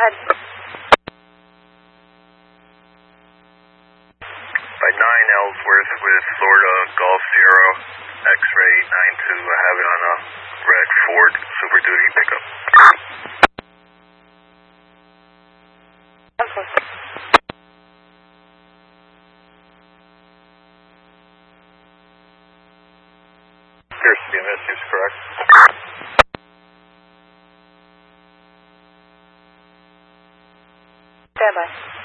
ahead. By 9 Ellsworth with Florida Golf Sierra X-ray 92. I have it on a red Ford Super Duty pickup. Ellsworth. Pierce CMS is correct. Stand by.